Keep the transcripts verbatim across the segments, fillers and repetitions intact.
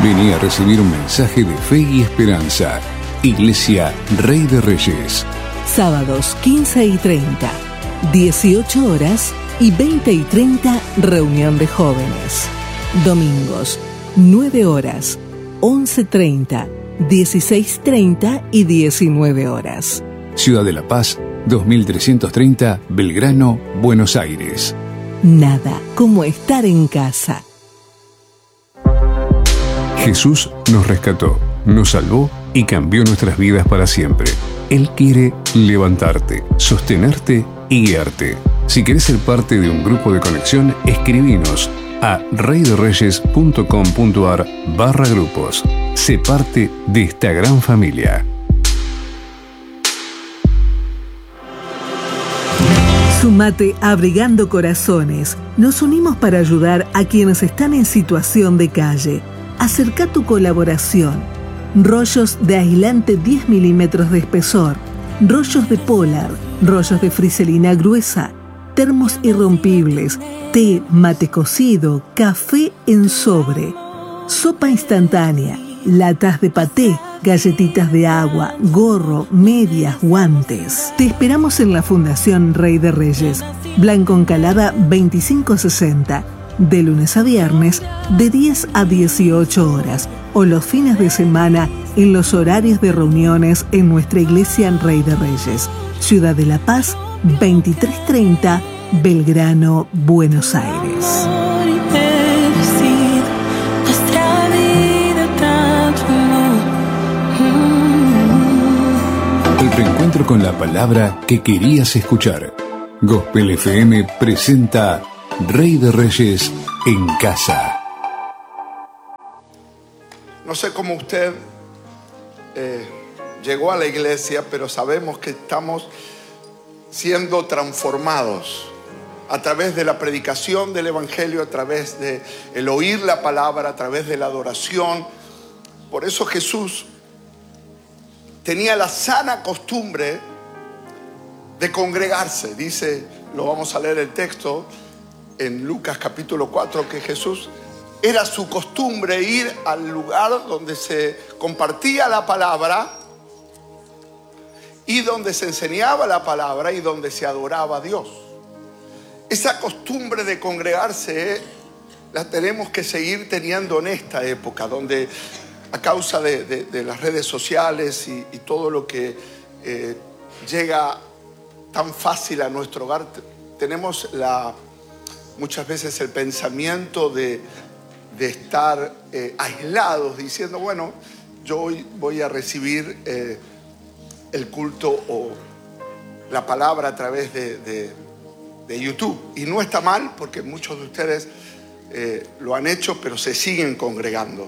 Vení a recibir un mensaje de fe y esperanza. Iglesia Rey de Reyes. Sábados quince y treinta, dieciocho horas y veinte y treinta, reunión de jóvenes. Domingos, nueve horas, once treinta, dieciséis treinta y diecinueve horas. Ciudad de La Paz, dos mil trescientos treinta, Belgrano, Buenos Aires. Nada como estar en casa. Jesús nos rescató, nos salvó y cambió nuestras vidas para siempre. Él quiere levantarte, sostenerte y guiarte. Si querés ser parte de un grupo de conexión, escribinos a reydereyes.com.ar barra grupos. Sé parte de esta gran familia. Sumate a Abrigando Corazones. Nos unimos para ayudar a quienes están en situación de calle. Acerca tu colaboración. Rollos de aislante diez milímetros de espesor, rollos de polar, rollos de friselina gruesa, termos irrompibles, té, mate cocido, café en sobre, sopa instantánea, latas de paté, galletitas de agua, gorro, medias, guantes. Te esperamos en la Fundación Rey de Reyes, Blanco Encalada veinticinco sesenta, de lunes a viernes, de diez a dieciocho horas, o los fines de semana en los horarios de reuniones en nuestra Iglesia Rey de Reyes, Ciudad de La Paz, veintitrés treinta, Belgrano, Buenos Aires. El reencuentro con la palabra que querías escuchar. Gospel F M presenta Rey de Reyes en casa. No sé cómo usted eh, llegó a la iglesia, pero sabemos que estamos siendo transformados a través de la predicación del Evangelio, a través de el oír la palabra, a través de la adoración. Por eso Jesús tenía la sana costumbre de congregarse. Dice, lo vamos a leer el texto en Lucas capítulo cuatro, que Jesús era su costumbre ir al lugar donde se compartía la palabra y donde se enseñaba la palabra y donde se adoraba a Dios. Esa costumbre de congregarse la tenemos que seguir teniendo en esta época, donde a causa de, de, de las redes sociales y, y todo lo que eh, llega tan fácil a nuestro hogar, tenemos la, muchas veces el pensamiento de de estar eh, aislados, diciendo, bueno, yo hoy voy a recibir eh, el culto o la palabra a través de, de, de YouTube. Y no está mal, porque muchos de ustedes eh, lo han hecho, pero se siguen congregando.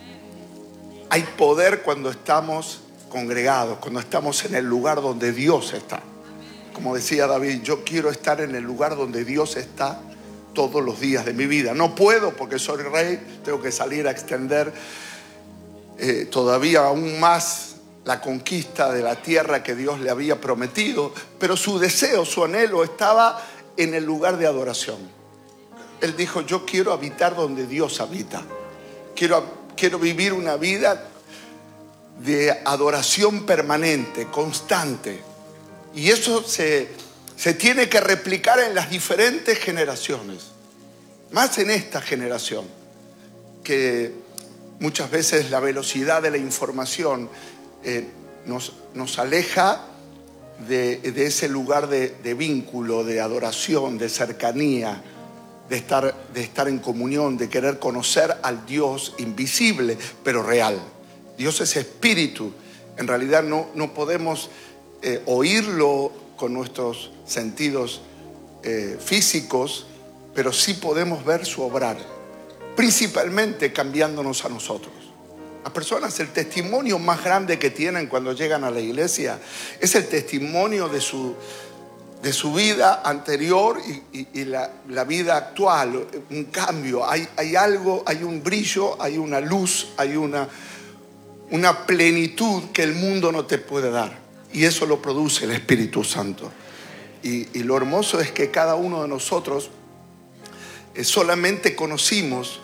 Hay poder cuando estamos congregados, cuando estamos en el lugar donde Dios está. Como decía David, yo quiero estar en el lugar donde Dios está todos los días de mi vida. No puedo porque soy rey, tengo que salir a extender eh, todavía aún más la conquista de la tierra que Dios le había prometido, pero su deseo, su anhelo estaba en el lugar de adoración. Él dijo, yo quiero habitar donde Dios habita. Quiero, quiero vivir una vida de adoración permanente, constante. Y eso se... se tiene que replicar en las diferentes generaciones, más en esta generación, que muchas veces la velocidad de la información eh, nos, nos aleja de, de ese lugar de, de vínculo, de adoración, de cercanía, de estar, de estar en comunión, de querer conocer al Dios invisible, pero real. Dios es espíritu. En realidad no, no podemos eh, oírlo con nuestros sentidos eh, físicos, pero sí podemos ver su obrar, principalmente cambiándonos a nosotros. Las personas, el testimonio más grande que tienen cuando llegan a la iglesia es el testimonio de su, de su vida anterior y, y, y la, la vida actual, un cambio. Hay, hay algo, hay un brillo, hay una luz, hay una, una plenitud que el mundo no te puede dar. Y eso lo produce el Espíritu Santo. Y, y lo hermoso es que cada uno de nosotros eh, solamente conocimos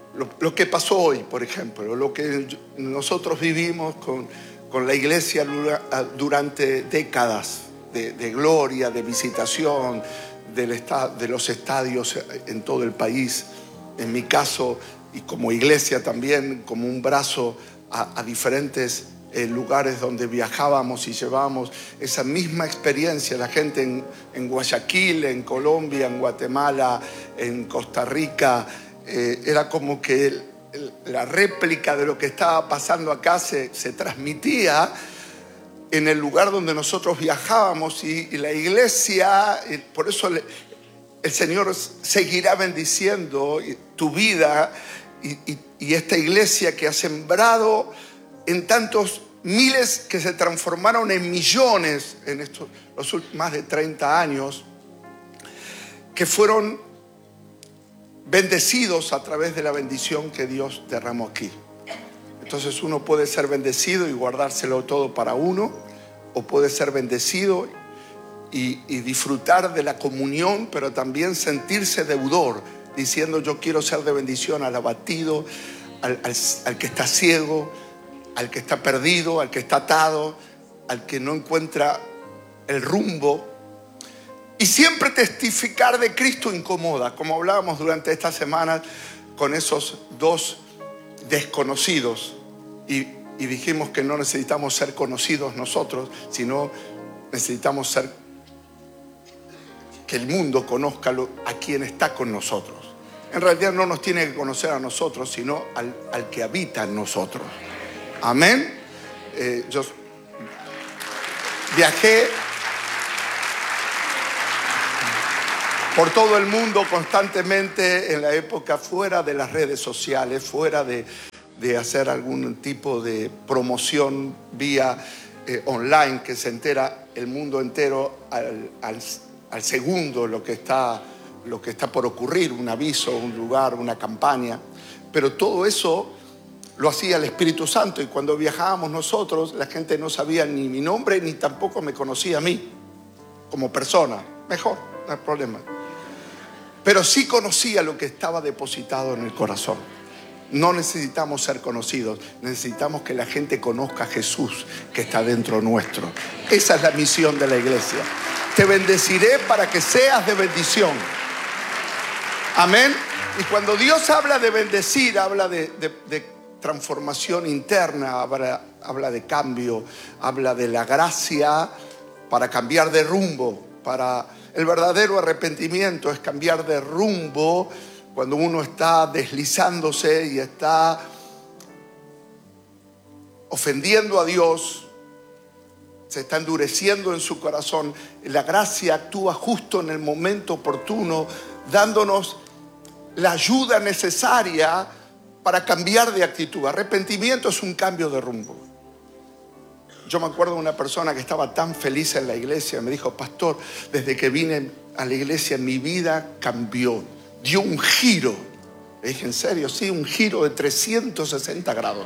lo, lo que pasó hoy, por ejemplo, lo que nosotros vivimos con, con la iglesia durante décadas de, de gloria, de visitación, del esta, de los estadios en todo el país. En mi caso, y como iglesia también, como un brazo a, a diferentes eh, lugares donde viajábamos y llevábamos esa misma experiencia. La gente en, en Guayaquil, en Colombia, en Guatemala, en Costa Rica, eh, era como que el, el, la réplica de lo que estaba pasando acá se, se transmitía en el lugar donde nosotros viajábamos, y, y la iglesia, y por eso le, el Señor seguirá bendiciendo tu vida y, y, y esta iglesia que ha sembrado en tantos miles que se transformaron en millones en estos los últimos más de treinta años, que fueron bendecidos a través de la bendición que Dios derramó aquí. Entonces uno puede ser bendecido y guardárselo todo para uno, o puede ser bendecido y, y disfrutar de la comunión, pero también sentirse deudor, diciendo yo quiero ser de bendición al abatido, al, al, al que está ciego, al que está perdido, al que está atado, al que no encuentra el rumbo. Y siempre testificar de Cristo incomoda, como hablábamos durante estas semanas con esos dos desconocidos. Y, y dijimos que no necesitamos ser conocidos nosotros, sino necesitamos ser que el mundo conozca lo, a quien está con nosotros. En realidad no nos tiene que conocer a nosotros, sino al, al que habita en nosotros. Amén. Eh, yo viajé por todo el mundo constantemente en la época, fuera de las redes sociales, fuera de, de hacer algún tipo de promoción vía eh, online, que se entera el mundo entero al, al, al segundo lo que está, lo que está por ocurrir, un aviso, un lugar, una campaña. Pero todo eso lo hacía el Espíritu Santo, y cuando viajábamos nosotros, la gente no sabía ni mi nombre, ni tampoco me conocía a mí como persona. Mejor, no hay problema. Pero sí conocía lo que estaba depositado en el corazón. No necesitamos ser conocidos, necesitamos que la gente conozca a Jesús que está dentro nuestro. Esa es la misión de la iglesia. Te bendeciré para que seas de bendición. Amén. Y cuando Dios habla de bendecir, habla de, de, de transformación interna, habla, habla de cambio, habla de la gracia para cambiar de rumbo. Para el verdadero arrepentimiento es cambiar de rumbo cuando uno está deslizándose y está ofendiendo a Dios, se está endureciendo en su corazón. La gracia actúa justo en el momento oportuno, dándonos la ayuda necesaria para cambiar de actitud. Arrepentimiento es un cambio de rumbo. Yo me acuerdo de una persona que estaba tan feliz en la iglesia, me dijo: pastor, desde que vine a la iglesia mi vida cambió, dio un giro. Le dije: ¿en serio? Sí, un giro de trescientos sesenta grados.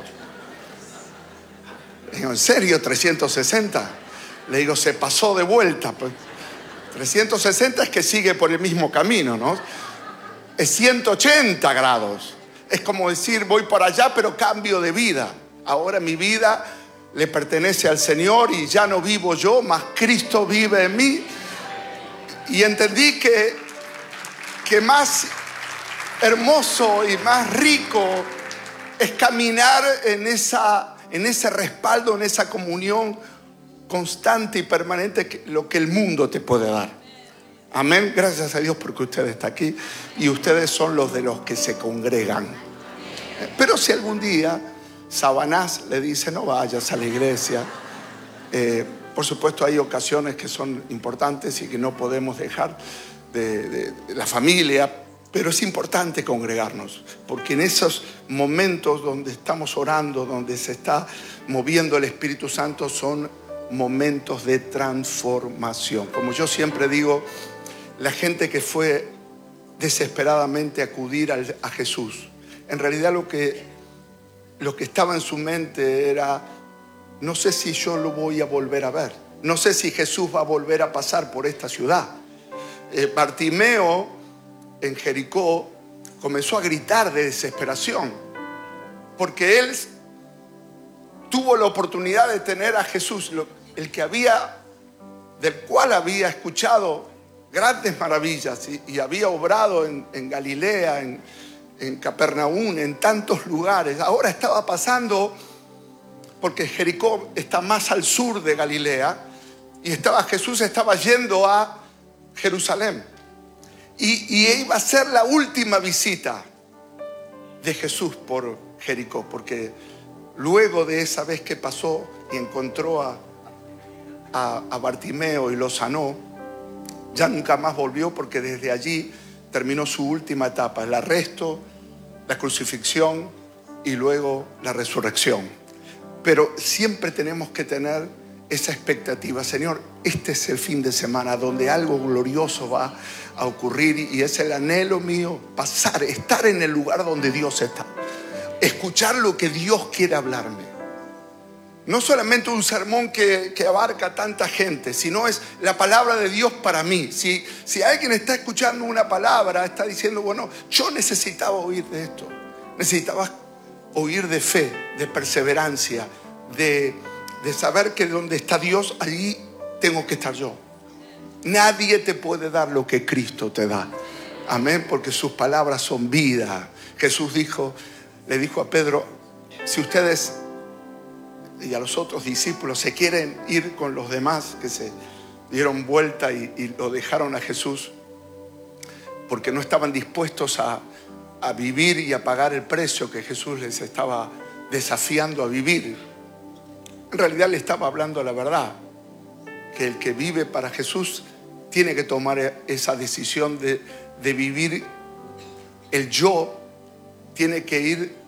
Le digo: ¿en serio trescientos sesenta? Le digo: se pasó de vuelta. Pues trescientos sesenta es que sigue por el mismo camino, ¿no? Es ciento ochenta grados. Es como decir, voy para allá, pero cambio de vida. Ahora mi vida le pertenece al Señor y ya no vivo yo, mas Cristo vive en mí. Y entendí que, que más hermoso y más rico es caminar en, esa, en ese respaldo, en esa comunión constante y permanente, que lo que el mundo te puede dar. Amén. Gracias a Dios porque usted está aquí y ustedes son los de los que se congregan. Pero si algún día Sabanás le dice: no vayas a la iglesia, eh, por supuesto hay ocasiones que son importantes y que no podemos dejar de, de, de la familia, pero es importante congregarnos, porque en esos momentos donde estamos orando, donde se está moviendo el Espíritu Santo, son momentos de transformación. Como yo siempre digo, la gente que fue desesperadamente a acudir al, a Jesús, en realidad lo que, lo que estaba en su mente era: no sé si yo lo voy a volver a ver, no sé si Jesús va a volver a pasar por esta ciudad. eh, Bartimeo en Jericó, comenzó a gritar de desesperación, porque él tuvo la oportunidad de tener a Jesús, el que había, del cual había escuchado grandes maravillas y, y había obrado en, en Galilea, en, en Capernaum, en tantos lugares. Ahora estaba pasando, porque Jericó está más al sur de Galilea, y estaba, Jesús estaba yendo a Jerusalén. Y, y iba a ser la última visita de Jesús por Jericó, porque luego de esa vez que pasó y encontró a, a, a Bartimeo y lo sanó, ya nunca más volvió, porque desde allí terminó su última etapa, el arresto, la crucifixión y luego la resurrección. Pero siempre tenemos que tener esa expectativa. Señor, este es el fin de semana donde algo glorioso va a ocurrir, y es el anhelo mío, pasar, estar en el lugar donde Dios está, escuchar lo que Dios quiere hablarme. No solamente un sermón que, que abarca tanta gente, sino es la palabra de Dios para mí. Si, si alguien está escuchando una palabra, está diciendo, bueno, yo necesitaba oír de esto, necesitaba oír de fe, de perseverancia, de, de saber que donde está Dios, allí tengo que estar yo. Nadie te puede dar lo que Cristo te da. Amén, porque sus palabras son vida. Jesús dijo, le dijo a Pedro, si ustedes y a los otros discípulos se quieren ir con los demás que se dieron vuelta y, y lo dejaron a Jesús, porque no estaban dispuestos a, a vivir y a pagar el precio que Jesús les estaba desafiando a vivir. En realidad le estaba hablando la verdad, que el que vive para Jesús tiene que tomar esa decisión de, de vivir el yo, tiene que ir